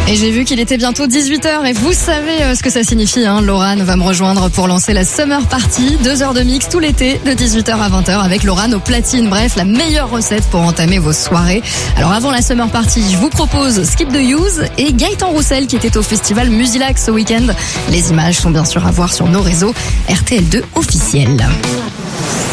Et j'ai vu qu'il était bientôt 18h et vous savez ce que ça signifie. Laurane va me rejoindre pour lancer la Summer Party. 2 heures de mix tout l'été de 18h à 20h avec Laurane au platine. Bref, la meilleure recette pour entamer vos soirées. Alors avant la Summer Party, je vous propose Skip the Use et Gaëtan Roussel qui était au festival Musilac ce week-end. Les images sont bien sûr à voir sur nos réseaux RTL2 officiels.